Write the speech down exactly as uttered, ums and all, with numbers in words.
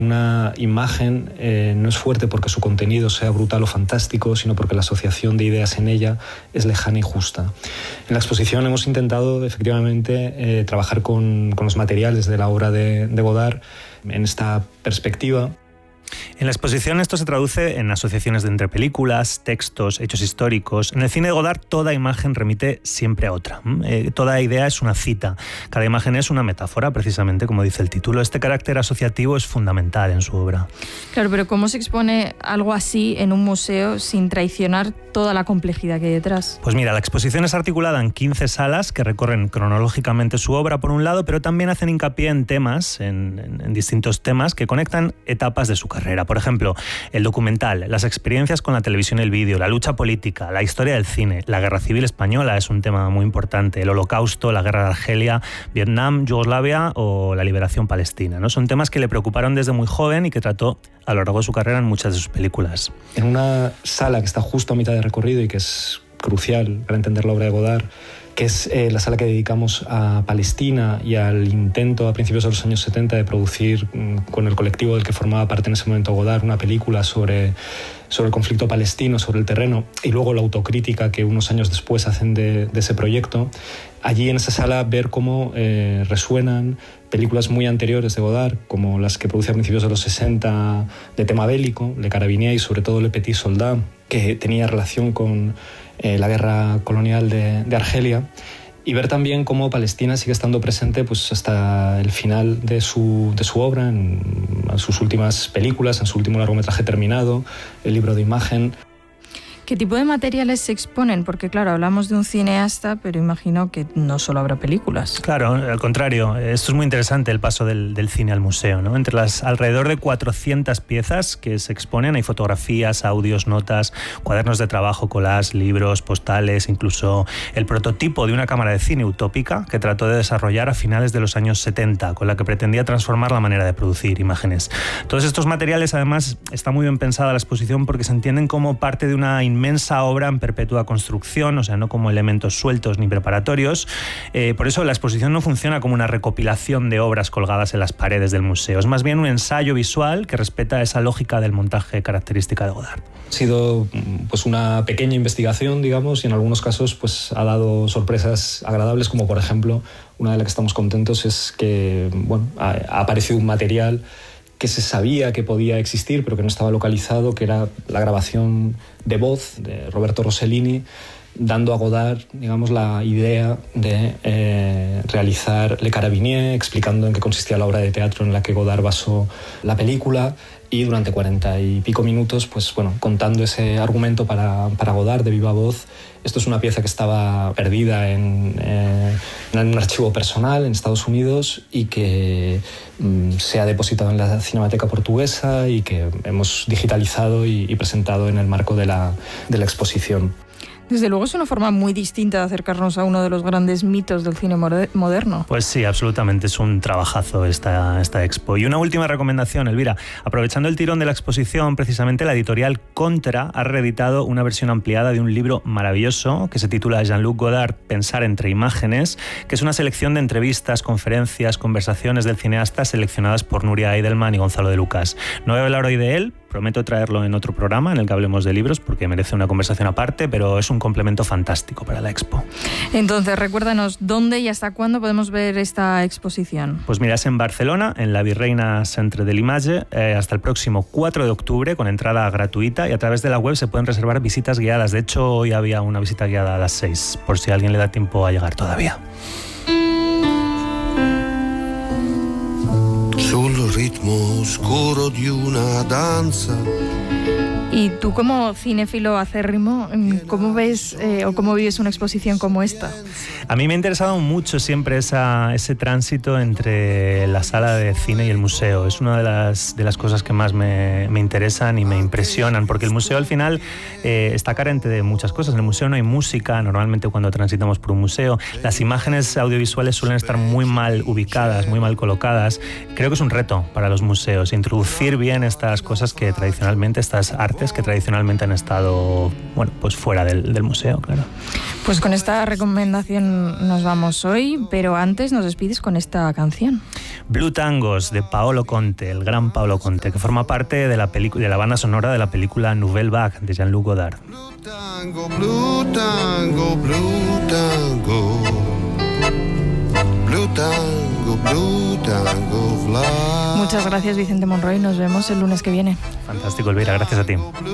Una imagen eh, no es fuerte porque su contenido sea brutal o fantástico, sino porque la asociación de ideas en ella es lejana y justa. En la exposición hemos intentado efectivamente eh, trabajar con, con los materiales de la obra de, de Godard en esta perspectiva. En la exposición esto se traduce en asociaciones de entre películas, textos, hechos históricos. En el cine de Godard toda imagen remite siempre a otra. Eh, toda idea es una cita. Cada imagen es una metáfora, precisamente como dice el título. Este carácter asociativo es fundamental en su obra. Claro, pero ¿cómo se expone algo así en un museo sin traicionar toda la complejidad que hay detrás? Pues mira, la exposición es articulada en quince salas que recorren cronológicamente su obra por un lado, pero también hacen hincapié en temas, en, en, en distintos temas que conectan etapas de su carrera. Por ejemplo, el documental, las experiencias con la televisión y el vídeo, la lucha política, la historia del cine, la guerra civil española es un tema muy importante, el holocausto, la guerra de Argelia, Vietnam, Yugoslavia o la liberación palestina, ¿no? Son temas que le preocuparon desde muy joven y que trató a lo largo de su carrera en muchas de sus películas. En una sala que está justo a mitad de recorrido y que es crucial para entender la obra de Godard, que es eh, la sala que dedicamos a Palestina y al intento a principios de los años setenta de producir mm, con el colectivo del que formaba parte en ese momento Godard una película sobre, sobre el conflicto palestino, sobre el terreno, y luego la autocrítica que unos años después hacen de, de ese proyecto. Allí en esa sala ver cómo eh, resuenan películas muy anteriores de Godard, como las que produce a principios de los sesenta de tema bélico, Le Carabinier y sobre todo Le Petit Soldat, que tenía relación con eh, la guerra colonial de, de Argelia, y ver también cómo Palestina sigue estando presente pues, hasta el final de su, de su obra, en, en sus últimas películas, en su último largometraje terminado, El libro de imagen. ¿Qué tipo de materiales se exponen? Porque claro, hablamos de un cineasta, pero imagino que no solo habrá películas. Claro, al contrario, esto es muy interesante, el paso del, del cine al museo, ¿no? Entre las alrededor de cuatrocientas piezas que se exponen hay fotografías, audios, notas, cuadernos de trabajo, collages, libros, postales, incluso el prototipo de una cámara de cine utópica que trató de desarrollar a finales de los años setenta, con la que pretendía transformar la manera de producir imágenes. Todos estos materiales, además, está muy bien pensada la exposición porque se entienden como parte de una inmensa obra en perpetua construcción, o sea, no como elementos sueltos ni preparatorios. Eh, por eso la exposición no funciona como una recopilación de obras colgadas en las paredes del museo. Es más bien un ensayo visual que respeta esa lógica del montaje característica de Godard. Ha sido pues, una pequeña investigación, digamos, y en algunos casos pues, ha dado sorpresas agradables, como por ejemplo, una de las que estamos contentos es que bueno, ha, ha aparecido un material que se sabía que podía existir, pero que no estaba localizado, que era la grabación de voz de Roberto Rossellini, dando a Godard, digamos, la idea de eh, realizar Le Carabinier, explicando en qué consistía la obra de teatro en la que Godard basó la película, y durante cuarenta y pico minutos, pues bueno, contando ese argumento para, para Godard de viva voz. Esto es una pieza que estaba perdida en, eh, en un archivo personal en Estados Unidos y que mm, se ha depositado en la Cinemateca Portuguesa y que hemos digitalizado y, y presentado en el marco de la, de la exposición. Desde luego es una forma muy distinta de acercarnos a uno de los grandes mitos del cine moderno. Pues sí, absolutamente, es un trabajazo esta, esta expo. Y una última recomendación, Elvira. Aprovechando el tirón de la exposición, precisamente la editorial Contra ha reeditado una versión ampliada de un libro maravilloso que se titula Jean-Luc Godard, Pensar entre imágenes, que es una selección de entrevistas, conferencias, conversaciones del cineasta seleccionadas por Nuria Eidelman y Gonzalo de Lucas. No voy a hablar hoy de él, prometo traerlo en otro programa en el que hablemos de libros porque merece una conversación aparte, pero es un complemento fantástico para la expo. Entonces, recuérdanos dónde y hasta cuándo podemos ver esta exposición. Pues mira, es en Barcelona, en la Virreina Centre de l'Image, eh, hasta el próximo cuatro de octubre, con entrada gratuita, y a través de la web se pueden reservar visitas guiadas. De hecho, hoy había una visita guiada a las seis, por si a alguien le da tiempo a llegar todavía. Sul ritmo oscuro di una danza. Y tú como cinéfilo acérrimo, ¿cómo ves eh, o cómo vives una exposición como esta? A mí me ha interesado mucho siempre esa, ese tránsito entre la sala de cine y el museo. Es una de las, de las cosas que más me, me interesan y me impresionan, porque el museo al final eh, está carente de muchas cosas. En el museo no hay música, normalmente cuando transitamos por un museo. Las imágenes audiovisuales suelen estar muy mal ubicadas, muy mal colocadas. Creo que es un reto para los museos, introducir bien estas cosas que tradicionalmente, estas artes que tradicionalmente han estado, bueno, pues fuera del, del museo, claro. Pues con esta recomendación nos vamos hoy, pero antes nos despides con esta canción. Blue Tangos de Paolo Conte, el gran Paolo Conte, que forma parte de la, pelic- de la banda sonora de la película Nouvelle Vague de Jean-Luc Godard. Blue tango, blue tango, blue tango. Blue tango, blue tango, fly. Muchas gracias, Vicente Monroy. Nos vemos el lunes que viene. Fantástico, Elvira, gracias a ti.